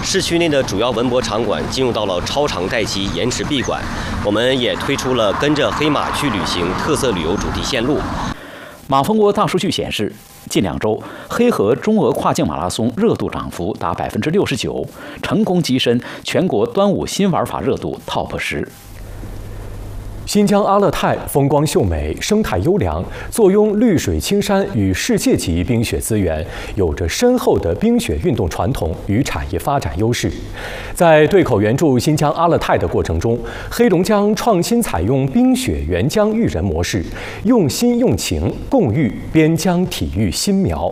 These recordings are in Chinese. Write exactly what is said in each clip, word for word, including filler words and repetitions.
市区内的主要文博场馆进入到了超长待机延迟闭馆，我们也推出了跟着黑马去旅行特色旅游主题线路。 马蜂窝大数据显示，近两周黑河中俄跨境马拉松热度涨幅达百分之六十九，成功跻身全国端午新玩法热度 Top 十。 新疆阿勒泰风光秀美，生态优良，坐拥绿水青山与世界级冰雪资源，有着深厚的冰雪运动传统与产业发展优势。在对口援助新疆阿勒泰的过程中，黑龙江创新采用冰雪援疆育人模式，用心用情共育边疆体育新苗。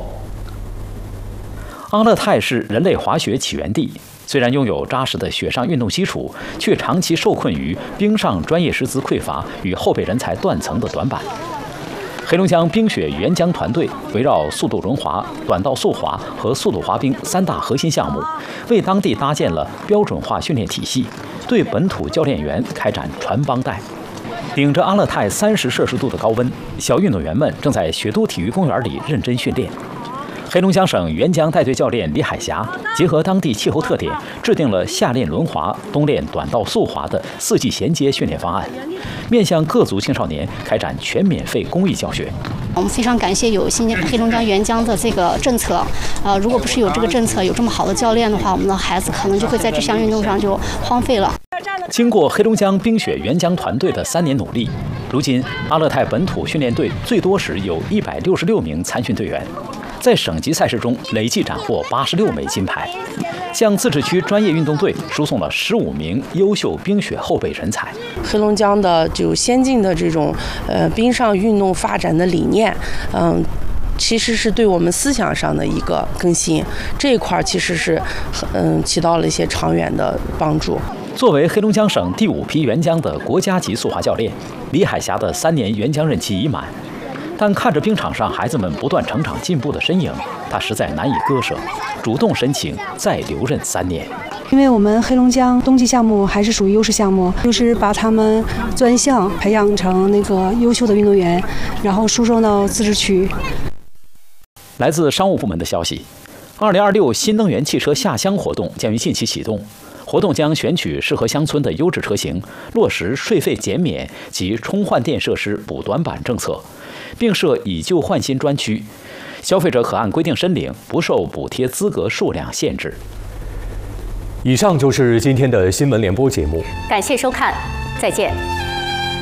阿勒泰是人类滑雪起源地。虽然拥有扎实的雪上运动基础，却长期受困于冰上专业师资匮乏与后备人才断层的短板。黑龙江冰雪援疆团队围绕速度轮滑、短道速滑和速度滑冰三大核心项目，为当地搭建了标准化训练体系，对本土教练员开展传帮带。顶着阿勒泰三十摄氏度的高温，小运动员们正在雪都体育公园里认真训练。黑龙江省援疆带队教练李海霞结合当地气候特点，制定了夏练轮滑、冬练短道速滑的四季衔接训练方案，面向各族青少年开展全免费公益教学。 我们非常感谢有新疆黑龙江援疆的这个政策，呃，如果不是有这个政策，有这么好的教练的话，我们的孩子可能就会在这项运动上就荒废了。 经过黑龙江冰雪援疆团队的三年努力，如今阿勒泰本土训练队最多时有一百六十六名参训队员。在省级赛事中累计斩获八十六枚金牌，向自治区专业运动队输送了十五名优秀冰雪后备人才。 黑龙江的就先进的这种呃冰上运动发展的理念，嗯。其实是对我们思想上的一个更新，这一块其实是嗯起到了一些长远的帮助。 作为黑龙江省第五批援疆的国家级速滑教练，李海霞的三年援疆任期已满。但看着冰场上孩子们不断成长进步的身影，他实在难以割舍，主动申请再留任三年。 因为我们黑龙江冬季项目还是属于优势项目，就是把他们专项培养成那个优秀的运动员，然后输送到自治区。 来自商务部门的消息，二零二六新能源汽车下乡活动将于近期启动。活动将选取适合乡村的优质车型，落实税费减免及充换电设施补短板政策，并设以旧换新专区，消费者可按规定申领，不受补贴资格数量限制。 以上就是今天的新闻联播节目， 感谢收看，再见。